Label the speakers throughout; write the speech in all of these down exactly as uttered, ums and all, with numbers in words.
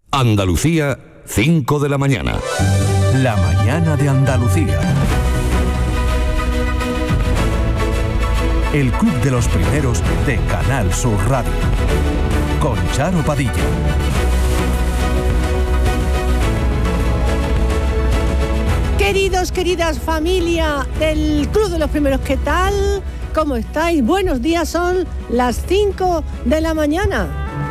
Speaker 1: Andalucía, cinco de la mañana.
Speaker 2: La mañana de Andalucía. El Club de los Primeros de Canal Sur Radio. Con Charo Padilla.
Speaker 3: Queridos, queridas familia del Club de los Primeros, ¿qué tal? ¿Cómo estáis? Buenos días, son las cinco de la mañana.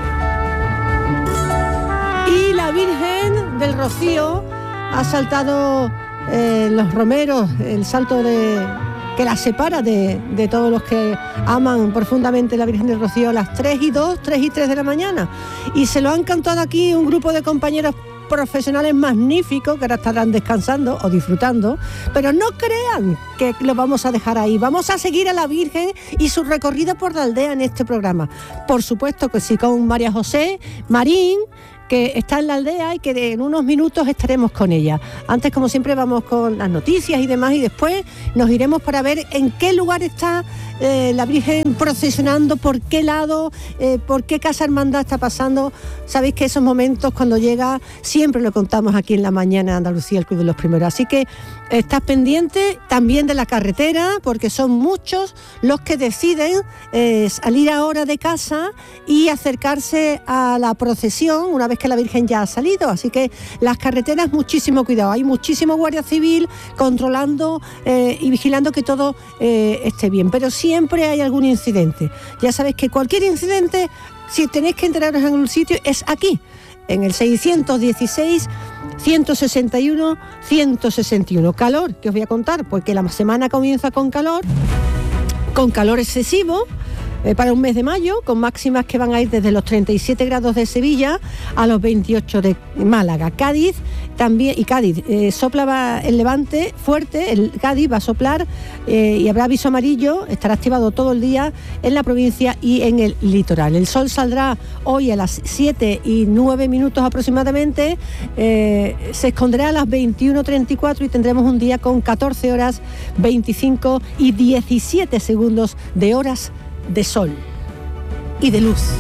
Speaker 3: Y la Virgen del Rocío ha saltado eh, los romeros, el salto de, que la separa de, de todos los que aman profundamente la Virgen del Rocío a las tres y dos, tres y tres de la mañana. Y se lo han cantado aquí un grupo de compañeros profesionales magníficos que ahora estarán descansando o disfrutando, pero no crean que lo vamos a dejar ahí. Vamos a seguir a la Virgen y su recorrido por la aldea en este programa. Por supuesto que sí, con María José Marín, que está en la aldea y que en unos minutos estaremos con ella. Antes, como siempre, vamos con las noticias y demás, y después nos iremos para ver en qué lugar está eh, la Virgen procesionando, por qué lado, eh, por qué casa hermandad está pasando. Sabéis que esos momentos, cuando llega, siempre lo contamos aquí en la mañana de Andalucía, el Club de los Primeros. Así que estás pendiente también de la carretera, porque son muchos los que deciden eh, salir ahora de casa y acercarse a la procesión una vez que la Virgen ya ha salido. Así que las carreteras, muchísimo cuidado. Hay muchísimo guardia civil controlando eh, y vigilando que todo eh, esté bien. Pero siempre hay algún incidente. Ya sabéis que cualquier incidente, si tenéis que enteraros en un sitio, es aquí, en el seiscientos dieciséis, ciento sesenta y uno, ciento sesenta y uno. Calor, que os voy a contar, porque la semana comienza con calor, con calor excesivo, eh, para un mes de mayo, con máximas que van a ir desde los treinta y siete grados de Sevilla a los veintiocho de Málaga. Cádiz también, y Cádiz, eh, sopla va el levante fuerte, el Cádiz va a soplar eh, y habrá aviso amarillo, estará activado todo el día en la provincia y en el litoral. El sol saldrá hoy a las siete y nueve minutos aproximadamente, eh, se esconderá a las veintiuno treinta y cuatro y tendremos un día con catorce horas, veinticinco y diecisiete segundos de horas de sol y de luz.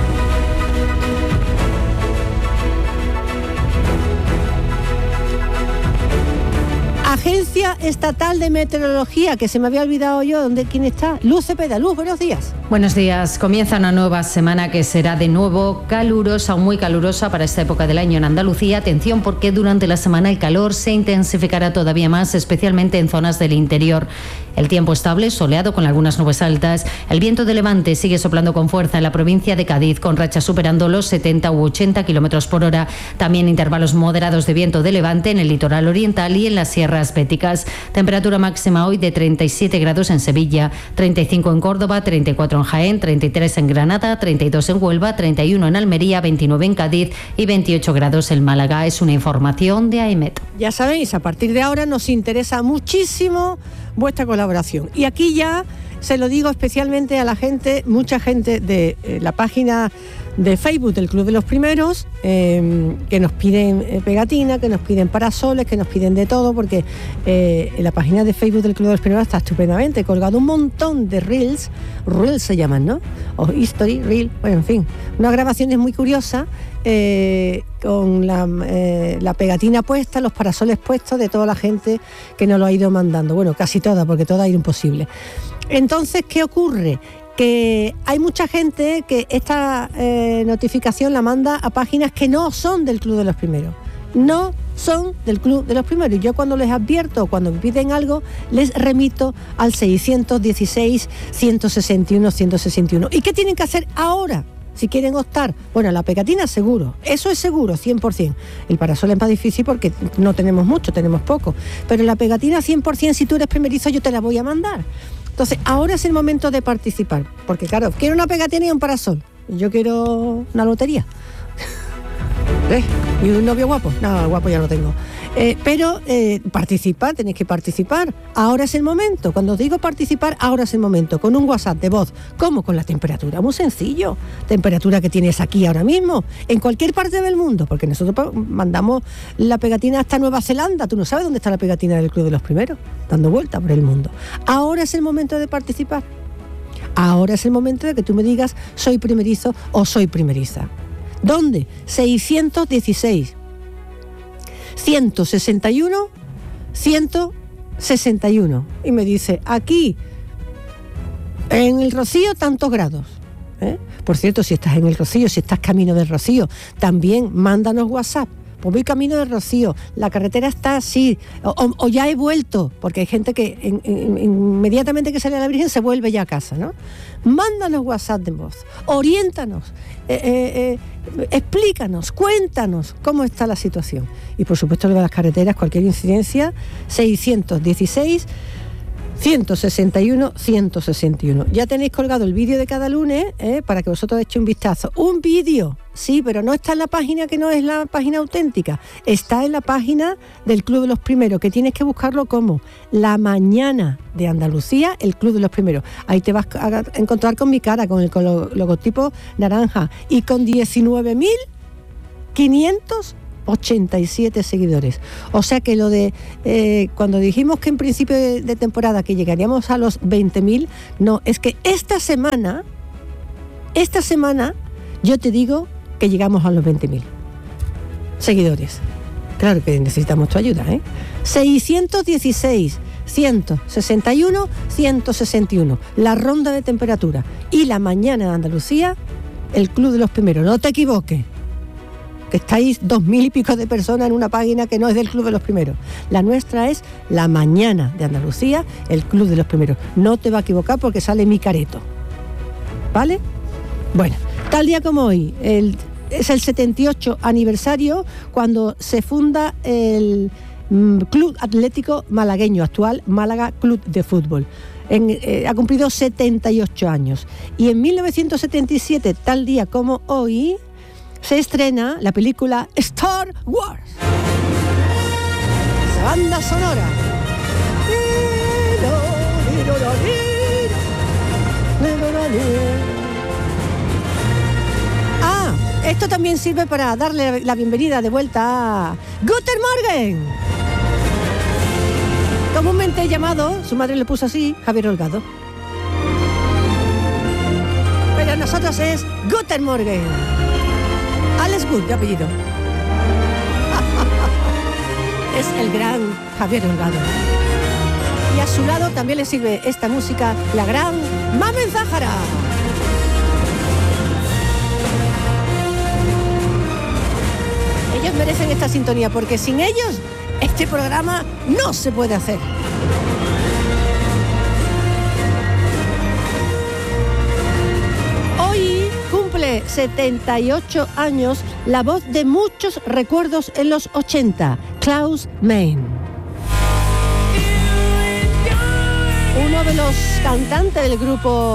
Speaker 3: Agencia Estatal de Meteorología, que se me había olvidado yo, ¿dónde, quién está? Luz Cepeda. Luz, buenos días.
Speaker 4: Buenos días. Comienza una nueva semana que será de nuevo calurosa o muy calurosa para esta época del año en Andalucía. Atención, porque durante la semana el calor se intensificará todavía más, especialmente en zonas del interior. El tiempo estable, soleado con algunas nubes altas. El viento de levante sigue soplando con fuerza en la provincia de Cádiz, con rachas superando los setenta u ochenta kilómetros por hora. También intervalos moderados de viento de levante en el litoral oriental y en las sierras béticas. Temperatura máxima hoy de treinta y siete grados en Sevilla, treinta y cinco en Córdoba, treinta y cuatro en Jaén, treinta y tres en Granada, treinta y dos en Huelva, treinta y uno en Almería, veintinueve en Cádiz y veintiocho grados en Málaga. Es una información de AEMET.
Speaker 3: Ya sabéis, a partir de ahora nos interesa muchísimo vuestra colaboración. Y aquí ya se lo digo especialmente a la gente, mucha gente de eh, la página de Facebook del Club de los Primeros, eh, que nos piden eh, pegatina, que nos piden parasoles, que nos piden de todo, porque eh, en la página de Facebook del Club de los Primeros está estupendamente colgado un montón de reels, reels se llaman, ¿no? O history, reel, bueno, en fin, unas grabaciones muy curiosas, eh, con la, eh, la pegatina puesta, los parasoles puestos de toda la gente que nos lo ha ido mandando. Bueno, casi toda, porque toda ha ido imposible. Entonces, ¿qué ocurre? Que hay mucha gente que esta eh, notificación la manda a páginas que no son del Club de los Primeros. No son del Club de los Primeros. Y yo, cuando les advierto, cuando me piden algo, les remito al seiscientos dieciséis, ciento sesenta y uno, ciento sesenta y uno. ¿Y qué tienen que hacer ahora? Si quieren optar, bueno, la pegatina seguro, eso es seguro, cien por ciento. El parasol es más difícil porque no tenemos mucho, tenemos poco. Pero la pegatina cien por ciento, si tú eres primerizo, yo te la voy a mandar. Entonces, ahora es el momento de participar. Porque, claro, quiero una pegatina y un parasol. Yo quiero una lotería. ¿Eh? ¿Y un novio guapo? No, guapo ya lo tengo. Eh, pero eh, participar, tenéis que participar. Ahora es el momento. Cuando os digo participar, ahora es el momento. Con un WhatsApp de voz. ¿Cómo? Con la temperatura. Muy sencillo. Temperatura que tienes aquí ahora mismo. En cualquier parte del mundo. Porque nosotros mandamos la pegatina hasta Nueva Zelanda. Tú no sabes dónde está la pegatina del Club de los Primeros. Dando vuelta por el mundo. Ahora es el momento de participar. Ahora es el momento de que tú me digas soy primerizo o soy primeriza. ¿Dónde? seiscientos dieciséis, ciento sesenta y uno, ciento sesenta y uno. Y me dice, aquí, en el Rocío, tantos grados. ¿Eh? Por cierto, si estás en el Rocío, si estás camino del Rocío, también mándanos WhatsApp. Pues voy camino del Rocío, la carretera está así, o, o, o ya he vuelto, porque hay gente que en, en, inmediatamente que sale a la Virgen se vuelve ya a casa, ¿no? Mándanos WhatsApp de voz, oriéntanos, eh, eh, eh, explícanos, cuéntanos cómo está la situación. Y por supuesto lo de las carreteras, cualquier incidencia, seiscientos dieciséis, ciento sesenta y uno, ciento sesenta y uno. Ya tenéis colgado el vídeo de cada lunes, ¿eh? Para que vosotros echéis un vistazo. Un vídeo, sí, pero no está en la página, que no es la página auténtica. Está en la página del Club de los Primeros, que tienes que buscarlo como La Mañana de Andalucía, el Club de los Primeros. Ahí te vas a encontrar con mi cara, con el con lo, logotipo naranja y con diecinueve mil quinientos ochenta y siete seguidores. O sea que lo de eh, cuando dijimos que en principio de, de temporada que llegaríamos a los veinte mil, no, es que esta semana, esta semana yo te digo que llegamos a los veinte mil seguidores. Claro que necesitamos tu ayuda, ¿eh? seiscientos dieciséis, ciento sesenta y uno, ciento sesenta y uno, la ronda de temperatura. Y La Mañana de Andalucía, el Club de los Primeros. No te equivoques, que estáis dos mil y pico de personas en una página que no es del Club de los Primeros. La nuestra es La Mañana de Andalucía, el Club de los Primeros. No te va a equivocar porque sale mi careto, ¿vale? Bueno, tal día como hoy, el, es el setenta y ocho aniversario cuando se funda el mm, Club Atlético Malagueño, actual Málaga Club de Fútbol. En, eh, ha cumplido setenta y ocho años. Y en mil novecientos setenta y siete, tal día como hoy, se estrena la película Star Wars. Esa banda sonora. Ah, esto también sirve para darle la bienvenida de vuelta a Guten Morgen, comúnmente llamado, su madre le puso así, Javier Holgado. Pero nosotros es Guten Morgen. Alex Good, de apellido. Es el gran Javier Holgado. Y a su lado también le sirve esta música la gran Mamen Zahara. Ellos merecen esta sintonía porque sin ellos este programa no se puede hacer. Hoy cumple setenta y ocho años la voz de muchos recuerdos en los ochenta, Klaus Meine. Uno de los cantantes del grupo